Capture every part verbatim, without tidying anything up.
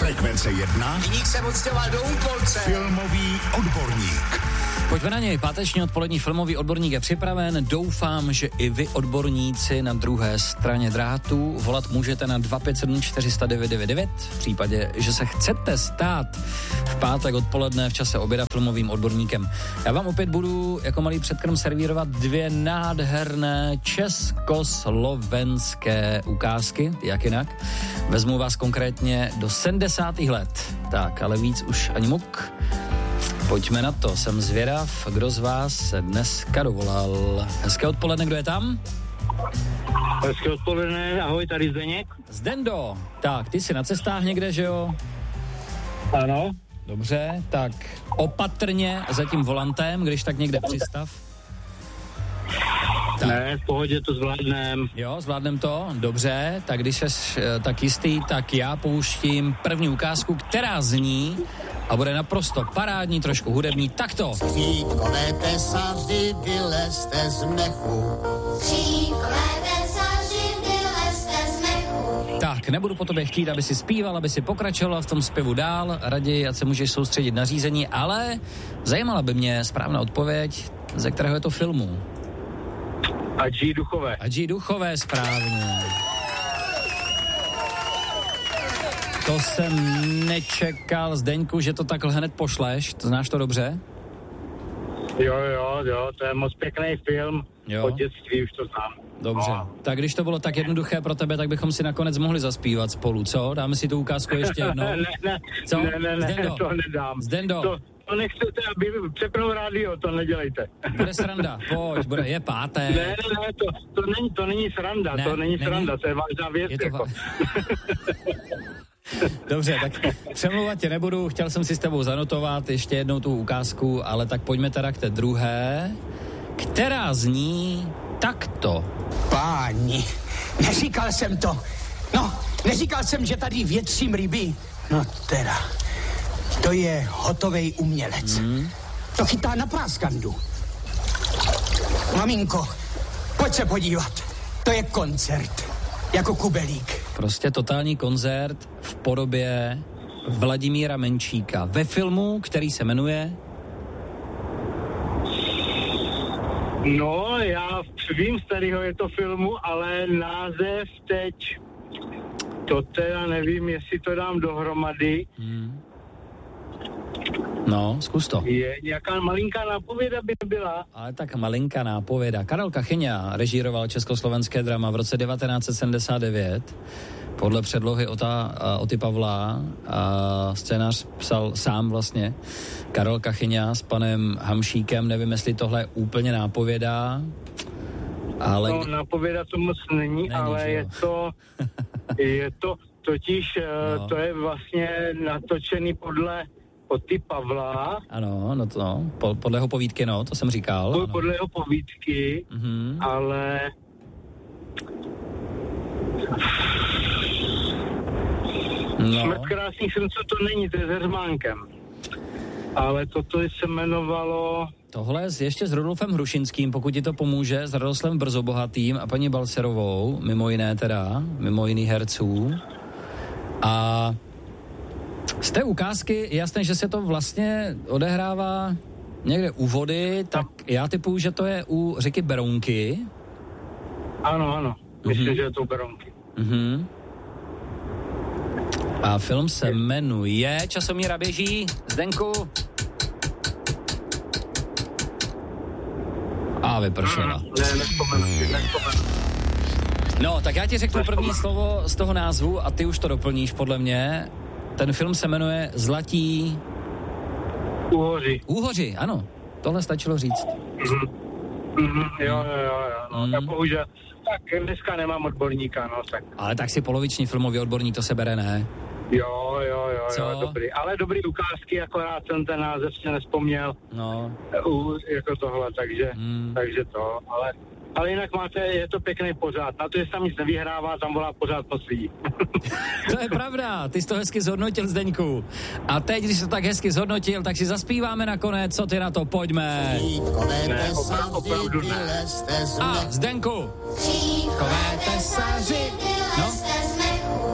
Frekvence jedna. Viník se odstěhoval do Úpolce. Filmový odborník. Pojďme na něj. Páteční odpolední filmový odborník je připraven. Doufám, že i vy, odborníci na druhé straně drátu, volat můžete na dva pět sedm čtyři nula devět devět devět. V případě, že se chcete stát v pátek odpoledne v čase oběda filmovým odborníkem. Já vám opět budu jako malý předkrm servírovat dvě nádherné československé ukázky. Jak jinak? Vezmu vás konkrétně do sedmdesátých let. Tak, ale víc už ani muk. Pojďme na to, jsem zvědav, kdo z vás se dneska dovolal. Hezké odpoledne, kdo je tam? Hezké odpoledne, ahoj, tady Zdeněk. Zdendo, tak ty jsi na cestách někde, že jo? Ano. Dobře, tak opatrně za tím volantem, když tak někde přistav. Tak. Ne, v pohodě to zvládnem. Jo, zvládnem to, dobře, tak když jsi tak jistý, tak já pouštím první ukázku, která zní a bude naprosto parádní, trošku hudební, takto. Kříkové tesaři, vylezte z mechu. Kříkové tesaři, vylezte z mechu. Tak, nebudu po tobě chtít, aby si zpíval, aby si pokračoval v tom zpěvu dál, raději, ať se můžeš soustředit na řízení, ale zajímala by mě správná odpověď, ze kterého je to filmu. Adží Duchové. Adží Duchové, správně. To jsem nečekal, Zdeňku, že to takhle hned pošleš, to znáš to dobře? Jo, jo, jo, to je moc pěkný film, Jo. od dětství už to znám. Dobře, No. tak když to bylo tak jednoduché pro tebe, tak bychom si nakonec mohli zaspívat spolu, co? Dáme si tu ukázku ještě jednou? ne, ne, Co? ne, ne, ne, Zdendo. to nedám. Zdendo. To, to nechcete, aby přepnul rádio, to nedělejte. Bude sranda, pojď, bude, je páté. Ne, ne, ne, to, to, není, to není sranda, Ne, to není, není? sranda, to je vážná věc. Je to jako. va- Dobře, tak přemlouvat tě nebudu, chtěl jsem si s tebou zanotovat ještě jednou tu ukázku, ale tak pojďme teda k té druhé, která zní takto. Páni, neříkal jsem to. No, neříkal jsem, že tady větřím ryby. No teda, to je hotovej umělec. Hmm. To chytá na práskandu. Maminko, pojď se podívat. To je koncert, jako Kubelík. Prostě totální koncert v podobě Vladimíra Menšíka ve filmu, který se jmenuje... No, já vím, z kterého je to filmu, ale název teď, to teda nevím, jestli to dám dohromady. Hmm. No, zkus to. Je nějaká malinká nápověda by byla. Ale tak malinká nápověda. Karel Kachyňa režíroval československé drama v roce devatenáct set sedmdesát devět. Podle předlohy Ota, Oty Pavla a scénář psal sám vlastně Karel Kachyňa s panem Hamšíkem. Nevím, jestli tohle je úplně nápověda, ale... No, nápověda to moc není, Není, ale že jo? je to, je to, totiž No. to je vlastně natočený podle Oty Pavla, Ano, no to, no, po, podle jeho povídky, no, to jsem říkal. Ano. podle jeho povídky, Mhm. ale... No, Smrt krásných srdců to není, to je s Heřmánkem. Ale toto se jmenovalo... tohle s, ještě s Rudolfem Hrušinským, pokud ti to pomůže, s Radoslem Brzobohatým a paní Balcerovou, mimo jiné teda, mimo jiných herců. A z té ukázky je jasné, že se to vlastně odehrává někde u vody, tak já typuju, že to je u řeky Berounky. Ano, ano, myslím, Mhm. že je to Berounky. Mhm. A film se jmenuje Časomíra běží, Zdenku. A vypršela. Ne, nevzpomenu si, nevzpomenu. No, tak já ti řeknu první slovo z toho názvu a ty už to doplníš podle mě. Ten film se jmenuje Zlatí... Uhoří. Úhoři, ano. Tohle stačilo říct. Mhm. Mhm, jo, jo, jo, jo. No, Mhm. tak bohužel. Tak dneska nemám odborníka, no, tak. Ale tak si poloviční filmový odborník to se bere, ne? Jo, jo, jo, Co? jo, dobrý. Ale dobrý ukázky, akorát jsem ten název si nespomněl No. u, jako tohle, takže, Hmm. takže to, ale, ale jinak máte, je to pěkný pořád. Na to, že tam nic nevyhrává, tam volá pořád moc lidí. To je pravda, ty jsi to hezky zhodnotil, Zdeňku. A teď, když jsi to tak hezky zhodnotil, tak si zaspíváme nakonec, co ty na to, pojďme. Ne, opra- opravdu ne. A, Zdenku. Kové tesaři. No?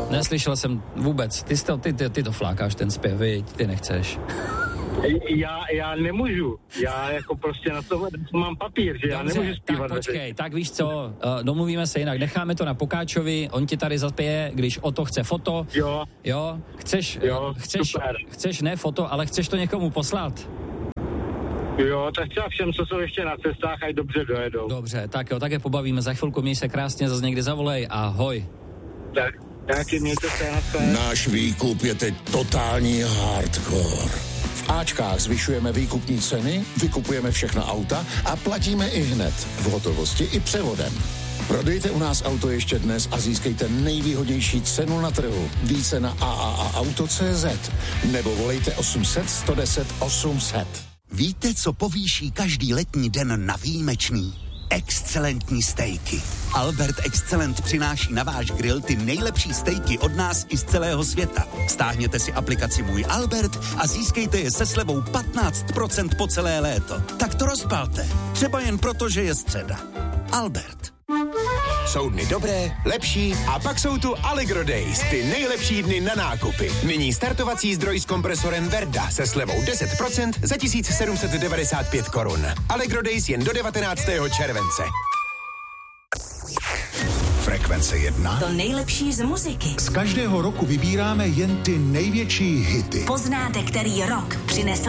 Neslyšel jsem vůbec. Ty, to, ty, ty, ty to flákáš, ten zpěv, viď? Ty nechceš. Já, já nemůžu. Já jako prostě na to mám papír, že já Dobře, nemůžu zpívat. tak počkej, tak víš co, uh, domluvíme se jinak, necháme to na Pokáčovi, on ti tady zapěje, když o to chce foto. Jo. Jo, chceš, jo, chceš, super. chceš ne foto, ale chceš to někomu poslat. Jo, tak třeba všem, co jsou ještě na cestách, ať dobře dojedou. Dobře, tak jo, tak je pobavíme za chvilku, měj se krásně, zase někdy zavolej, ahoj. Tak, taky mějte se na své. Náš výkup je teď totální hardcore. V Ačkách zvyšujeme výkupní ceny, vykupujeme všechna auta a platíme i hned, v hotovosti i převodem. Prodejte u nás auto ještě dnes a získejte nejvýhodnější cenu na trhu. Více na a a a auto tečka cé zet nebo volejte osm set, sto deset, osm set. Víte, co povýší každý letní den na výjimečný? Excelentní stejky. Albert Excellent přináší na váš grill ty nejlepší stejky od nás i z celého světa. Stáhněte si aplikaci Můj Albert a získejte je se slevou patnáct procent po celé léto. Tak to rozpalte. Třeba jen proto, že je středa. Albert. Jsou dny dobré, lepší a pak jsou tu Allegro Days, ty nejlepší dny na nákupy. Nyní startovací zdroj s kompresorem Verda se slevou deset procent za tisíc sedm set devadesát pět korun. Allegro Days jen do devatenáctého července. Frekvence jedna. To nejlepší z muziky. Z každého roku vybíráme jen ty největší hity. Poznáte, který rok přinesl